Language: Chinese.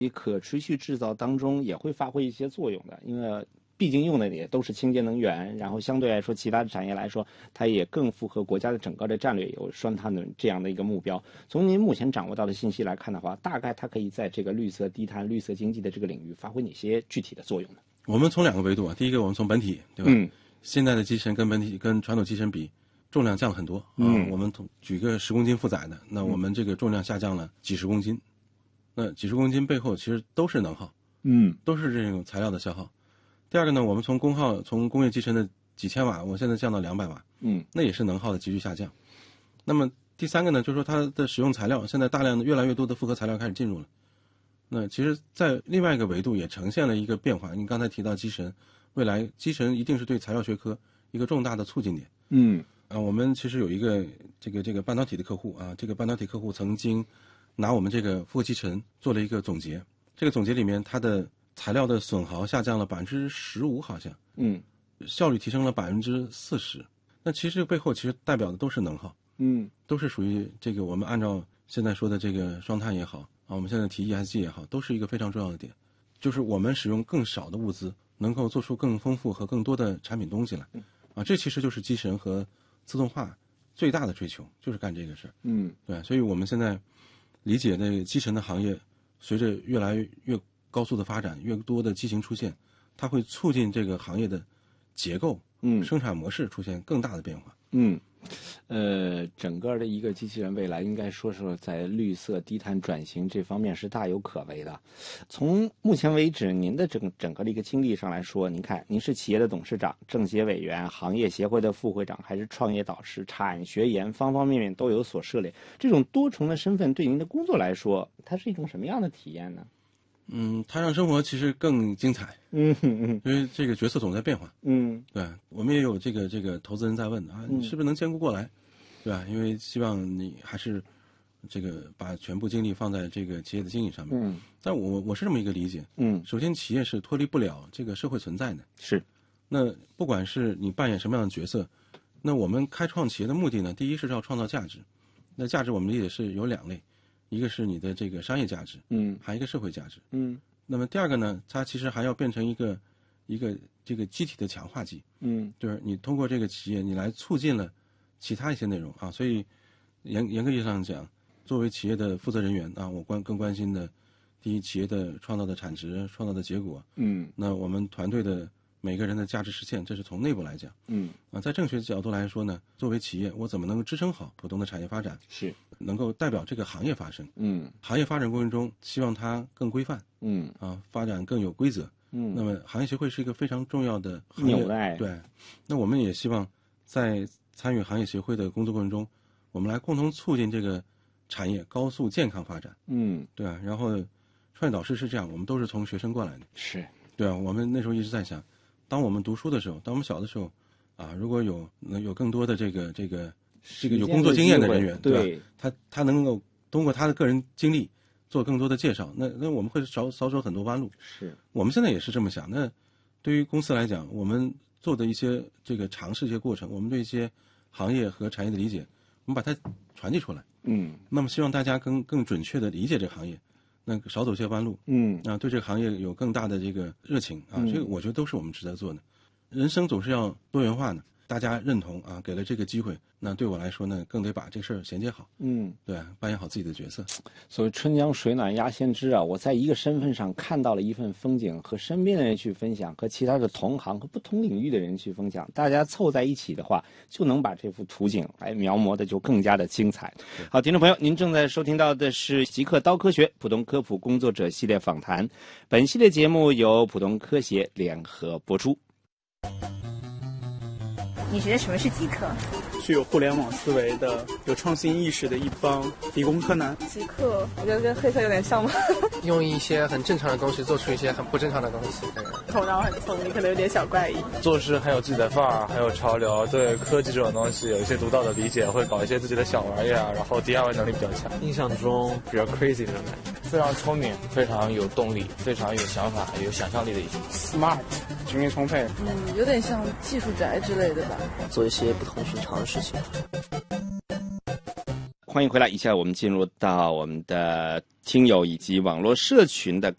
可持续制造当中也会发挥一些作用的，因为毕竟用的也都是清洁能源，然后相对来说，其他的产业来说，它也更符合国家的整个的战略，有双碳的这样的一个目标。从您目前掌握到的信息来看的话，大概它可以在这个绿色低碳、绿色经济的这个领域发挥哪些具体的作用呢？ 我们从2个维度啊，第一个我们从本体，对吧？现在的机身跟传统机身比，重量降了很多我们举个10公斤负载的，那我们这个重量下降了几十公斤，那几十公斤背后其实都是能耗，都是这种材料的消耗。第二个呢，我们从功耗，从工业机身的几千瓦，我现在降到200瓦，那也是能耗的急剧下降。那么第三个呢，就是说它的使用材料，现在大量的越来越多的复合材料开始进入了。那其实，在另外一个维度也呈现了一个变化。你刚才提到机神，未来机神一定是对材料学科一个重大的促进点。我们其实有一个这个半导体的客户啊，这个半导体客户曾经拿我们这个复合机尘做了一个总结。这个总结里面，它的材料的损耗下降了15%，好像，效率提升了40%。那其实背后其实代表的都是能耗，都是属于这个我们按照现在说的这个双碳也好啊，我们现在提 ESG 也好，都是一个非常重要的点，就是我们使用更少的物资，能够做出更丰富和更多的产品东西来，这其实就是机神和自动化最大的追求，就是干这个事儿，对，所以我们现在理解那个机神的行业，随着越来越高速的发展，越多的机型出现，它会促进这个行业的结构、生产模式出现更大的变化。 整个的一个机器人未来应该说是在绿色低碳转型这方面是大有可为的。从目前为止，您的整个的一个经历上来说，您看，您是企业的董事长、政协委员、行业协会的副会长，还是创业导师、产学研方方面面都有所涉猎。这种多重的身份对您的工作来说，它是一种什么样的体验呢？ 它让生活其实更精彩。因为这个角色总在变化。对，我们也有这个投资人在问啊，你是不是能兼顾过来，对吧？因为希望你还是这个把全部精力放在这个企业的经营上面。但我是这么一个理解。首先企业是脱离不了这个社会存在的。 是。 那不管是你扮演什么样的角色，那我们开创企业的目的呢，第一是要创造价值。那价值我们理解是有2类。一个是你的这个商业价值，还有一个社会价值，那么第二个呢，它其实还要变成一个这个机体的强化剂，就是你通过这个企业，你来促进了其他一些内容啊，所以严格意义上讲，作为企业的负责人员啊，我更关心的，第一，企业的创造的产值、创造的结果，那我们团队的每个人的价值实现，这是从内部来讲。在政学角度来说呢，作为企业，我怎么能够支撑好普通的产业发展？ 是能够代表这个行业发生。行业发展过程中，希望它更规范。发展更有规则。那么行业协会是一个非常重要的行业纽带。 对，那我们也希望在参与行业协会的工作过程中，我们来共同促进这个产业高速健康发展。对啊。然后创业导师是这样，我们都是从学生过来的。 是。对啊，我们那时候一直在想，当我们读书的时候，当我们小的时候啊，如果有更多的这个有工作经验的人员，对吧？他能够通过他的个人经历做更多的介绍，那我们会少走很多弯路。 是。我们现在也是这么想。那对于公司来讲，我们做的一些这个尝试一些过程，我们对一些行业和产业的理解，我们把它传递出来。那么希望大家更准确的理解这个行业，那少走些弯路。对这个行业有更大的这个热情啊，这个我觉得都是我们值得做的。人生总是要多元化的，大家认同啊，给了这个机会，那对我来说呢，更得把这个事儿衔接好。对，扮演好自己的角色。 所谓春江水暖鸭先知啊，我在一个身份上看到了一份风景，和身边的人去分享，和其他的同行和不同领域的人去分享，大家凑在一起的话，就能把这幅图景来描摹的就更加的精彩。好，听众朋友，您正在收听到的是极客刀科学普通科普工作者系列访谈，本系列节目由普通科协联合播出。 你觉得什么是极客？ 具有互联网思维的、有创新意识的一帮理工科男。 极客，我觉得跟黑客有点像吗？ 用一些很正常的东西做出一些很不正常的东西。 头脑很聪明，可能有点小怪异。 做事很有自己的范儿，很有潮流，对科技这种东西有一些独到的理解，会搞一些自己的小玩意儿，然后 DIY 能力比较强。 印象中比较 crazy 的人， 非常聪明，非常有动力，非常有想法，有想象力的一些。 smart， 精力充沛。 有点像技术宅之类的吧。 做一些不同寻常的事情。 欢迎回来。以下我们进入到我们的听友以及网络社群的